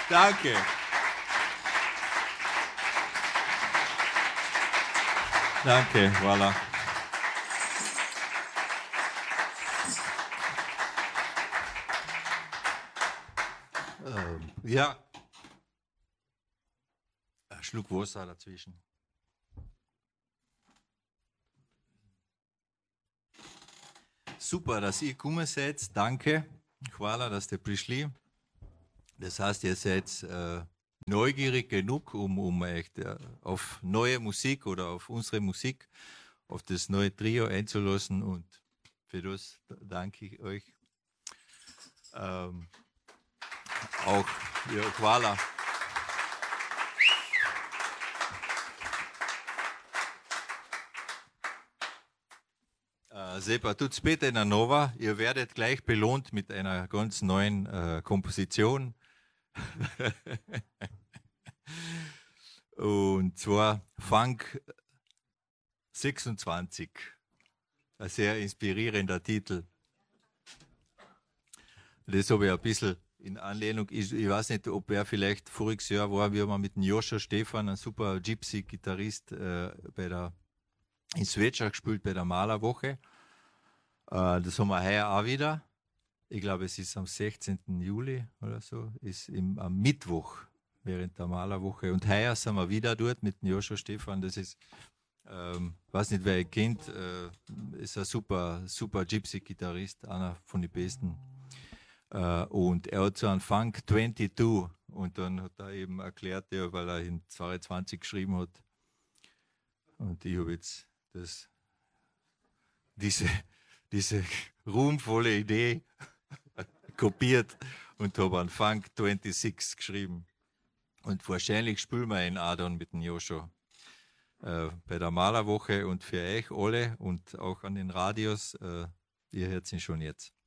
Danke. Danke, voilà. Ja. Ein Schluck Wasser dazwischen. Super, dass ihr gekommen seid. Danke. Hvala, dass ihr prišli. Das heißt, ihr seid neugierig genug, um euch auf neue Musik oder auf unsere Musik, auf das neue Trio einzulassen. Und für das danke ich euch. Auch, ja, hvala. Sepa, tut später in der Nova. Ihr werdet gleich belohnt mit einer ganz neuen Komposition. Und zwar Funk 26. Ein sehr inspirierender Titel. Das habe ich ein bisschen in Anlehnung. Ich weiß nicht, ob er vielleicht voriges Jahr war, wir haben mit dem Joshua Stefan, ein super Gypsy-Gitarrist, in Sveča gespielt bei der Malerwoche. Das haben wir heuer auch wieder. Ich glaube, es ist am 16. Juli oder so, ist am Mittwoch während der Malerwoche. Und heuer sind wir wieder dort mit dem Joshua Stefan. Das ist, weiß nicht, wer ihn kennt, ist ein super Gypsy-Gitarrist, einer von den besten. Und er hat so einen Funk 22 und dann hat er eben erklärt, ja, weil er in 22 geschrieben hat. Und ich habe jetzt diese ruhmvolle Idee kopiert und habe einen Funk 26 geschrieben. Und wahrscheinlich spielen wir ihn auch dann mit dem Joshua bei der Malerwoche und für euch alle und auch an den Radios. Ihr hört ihn schon jetzt.